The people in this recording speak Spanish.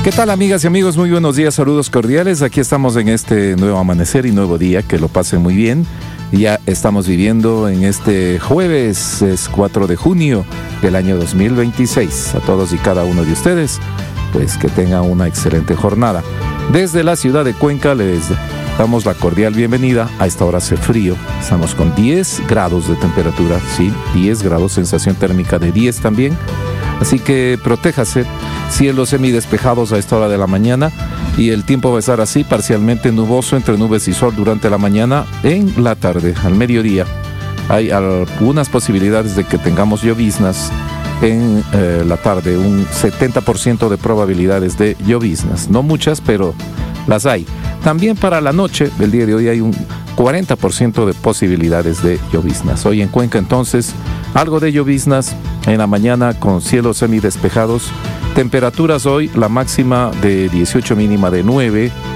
¿Qué tal, amigas y amigos? Muy buenos días, saludos cordiales. Aquí estamos en este nuevo amanecer y nuevo día, que lo pasen muy bien. Ya estamos viviendo en este jueves, es 4 de junio del año 2026. A todos y cada uno de ustedes, pues que tengan una excelente jornada. Desde la ciudad de Cuenca les damos la cordial bienvenida. A esta hora hace frío, estamos con 10 grados de temperatura, sí, 10 grados, sensación térmica de 10 también. Así que protéjase, cielos semidespejados a esta hora de la mañana y el tiempo va a estar así, parcialmente nuboso entre nubes y sol durante la mañana. En la tarde, al mediodía, hay algunas posibilidades de que tengamos lloviznas en la tarde, un 70% de probabilidades de lloviznas, no muchas, pero las hay. También para la noche, el día de hoy, hay un 40% de posibilidades de lloviznas. Hoy en Cuenca, entonces, algo de lloviznas en la mañana con cielos semidespejados. Temperaturas hoy, la máxima de 18, mínima de 9.